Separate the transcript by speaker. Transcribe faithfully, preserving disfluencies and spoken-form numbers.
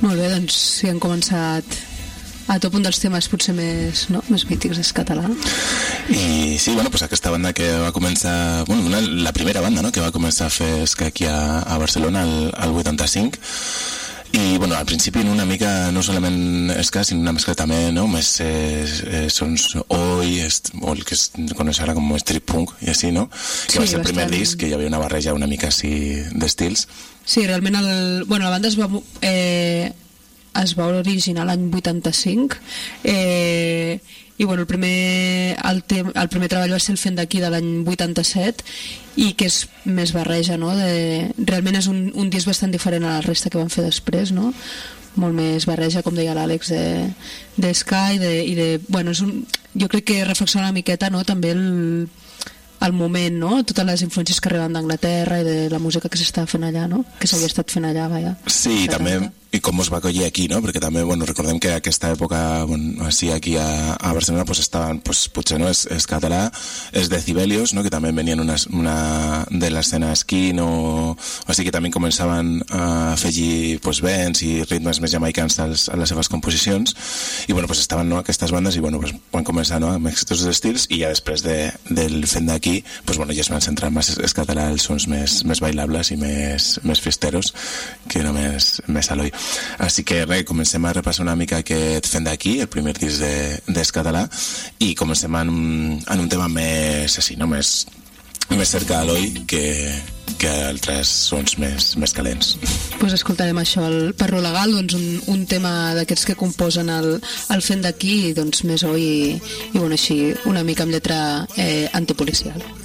Speaker 1: Molt bé, doncs sí, han començat a top un dels temes potser més, no? més mítics és català.
Speaker 2: I sí, bueno, pues aquesta banda que va començar, bueno, una, la primera banda, no?, que va començar a fer ska aquí a, a Barcelona al, al vuitanta-cinc, i bueno, al principi una mica no solament ska, sinó una mescla també, no?, més eh, eh, sons oi, est, o el que es coneix ara com street punk i així, no?, que sí, va ser el primer bastant... disc, que hi havia una barreja una mica així d'estils.
Speaker 1: Sí, realment el, bueno, la banda es va eh, es va originar l'any vuitanta-cinc, eh, i bueno, el primer el, te, el primer treball va ser el Fent d'aquí de l'any vuitanta-set, i que és més barreja, no? De, realment és un, un disc bastant diferent a la resta que van fer després, no? Molt més barreja, com deia l'Àlex, de, de ska i de, i de bueno, és un, jo crec que reflexiona una miqueta, no?, també el el moment, no?, totes les influències que arriben d'Anglaterra i de la música que s'estava fent allà, no?, que s'havia estat fent allà, vaja.
Speaker 2: Sí, i també, i com es va acollir aquí, no?, perquè també, bueno, recordem que aquesta època, bueno, així aquí a, a Barcelona, pues estaven, pues potser no, és, és català, és Decibelios, no?, que també venien una, una de l'escena skin, o, o sigui que també començaven a afegir, pues, vents i ritmes més jamaicans als, a les seves composicions, i bueno, pues estaven, no?, aquestes bandes, i bueno, pues van començar, no?, amb aquests estils, i ja després de, del Fent d'aquí, pues bueno, ja es van centrar més en català, els sons més, més bailables i més, més festeros que només més Eloi. Així que res, comencem a repassar una mica aquest Fent d'aquí, el primer disc de, d'escatalà, i comencem en un, en un tema més així, no? més, més cerca a Eloi que, que altres sons més, més calents.
Speaker 1: Pues escoltarem això, el Perro Legal, doncs un, un tema d'aquests que composen el, el Fent d'aquí, doncs més oi, i, i bueno, així una mica amb lletra eh, antipolicial.